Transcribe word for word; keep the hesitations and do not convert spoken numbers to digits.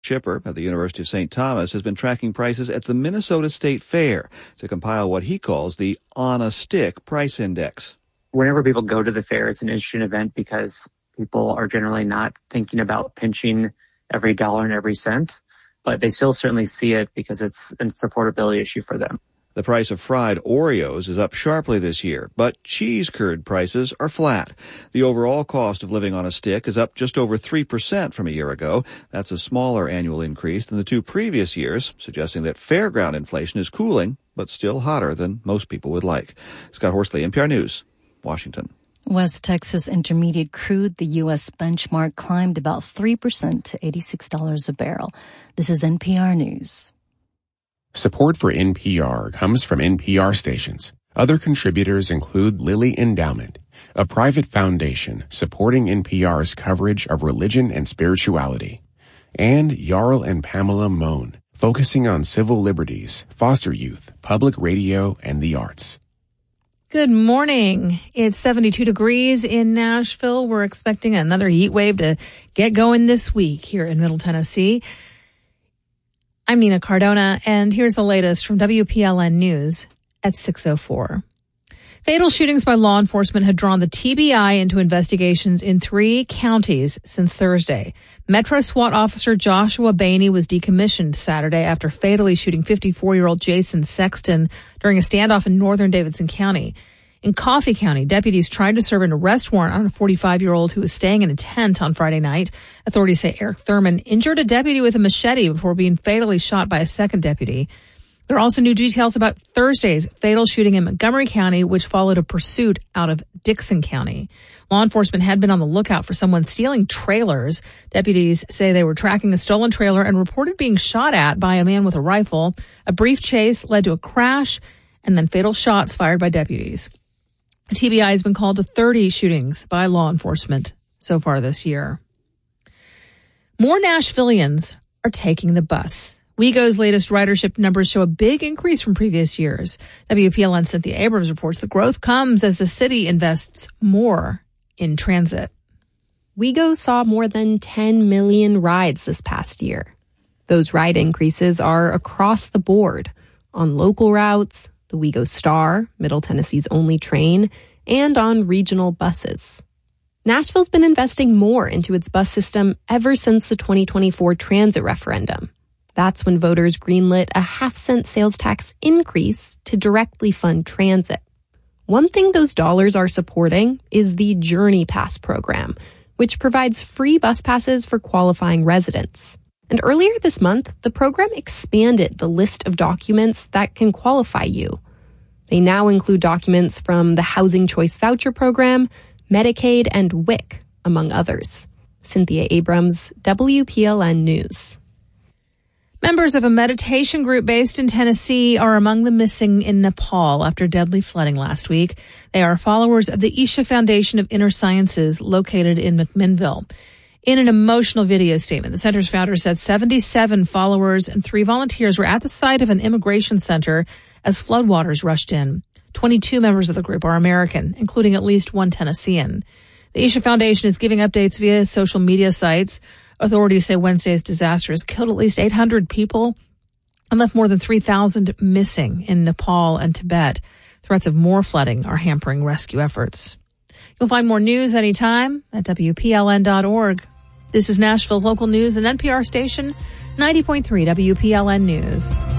Chipper at the University of Saint Thomas has been tracking prices at the Minnesota State Fair to compile what he calls the On a Stick Price Index. Whenever people go to the fair, it's an interesting event because people are generally not thinking about pinching every dollar and every cent, but they still certainly see it because it's, it's an affordability issue for them. The price of fried Oreos is up sharply this year, but cheese curd prices are flat. The overall cost of living on a stick is up just over three percent from a year ago. That's a smaller annual increase than the two previous years, suggesting that fairground inflation is cooling, but still hotter than most people would like. Scott Horsley, N P R News, Washington. West Texas Intermediate crude, the U S benchmark, climbed about three percent to eighty-six dollars a barrel. This is N P R News. Support for N P R comes from N P R stations. Other contributors include Lilly Endowment, a private foundation supporting N P R's coverage of religion and spirituality, and Jarl and Pamela Mohn, focusing on civil liberties, foster youth, public radio, and the arts. Good morning. It's seventy-two degrees in Nashville. We're expecting another heat wave to get going this week here in Middle Tennessee. I'm Nina Cardona, and here's the latest from W P L N News at six oh four. Fatal shootings by law enforcement had drawn the T B I into investigations in three counties since Thursday. Metro SWAT officer Joshua Bainey was decommissioned Saturday after fatally shooting fifty-four-year-old Jason Sexton during a standoff in northern Davidson County. In Coffee County, deputies tried to serve an arrest warrant on a forty-five-year-old who was staying in a tent on Friday night. Authorities say Eric Thurman injured a deputy with a machete before being fatally shot by a second deputy. There are also new details about Thursday's fatal shooting in Montgomery County, which followed a pursuit out of Dixon County. Law enforcement had been on the lookout for someone stealing trailers. Deputies say they were tracking a stolen trailer and reported being shot at by a man with a rifle. A brief chase led to a crash and then fatal shots fired by deputies. The T B I has been called to thirty shootings by law enforcement so far this year. More Nashvillians are taking the bus. WeGo's latest ridership numbers show a big increase from previous years. W P L N's Cynthia Abrams reports the growth comes as the city invests more in transit. WeGo saw more than ten million rides this past year. Those ride increases are across the board on local routes, the WeGo Star, Middle Tennessee's only train, and on regional buses. Nashville's been investing more into its bus system ever since the twenty twenty-four transit referendum. That's when voters greenlit a half-cent sales tax increase to directly fund transit. One thing those dollars are supporting is the Journey Pass program, which provides free bus passes for qualifying residents. And earlier this month, the program expanded the list of documents that can qualify you. They now include documents from the Housing Choice Voucher Program, Medicaid, and W I C, among others. Cynthia Abrams, W P L N News. Members of a meditation group based in Tennessee are among the missing in Nepal after deadly flooding last week. They are followers of the Isha Foundation of Inner Sciences located in McMinnville. In an emotional video statement, the center's founder said seventy-seven followers and three volunteers were at the site of an immigration center as floodwaters rushed in. twenty-two members of the group are American, including at least one Tennessean. The Isha Foundation is giving updates via social media sites. Authorities say Wednesday's disaster has killed at least eight hundred people and left more than three thousand missing in Nepal and Tibet. Threats of more flooding are hampering rescue efforts. You'll find more news anytime at W P L N dot org. This is Nashville's local news and N P R station ninety point three W P L N News.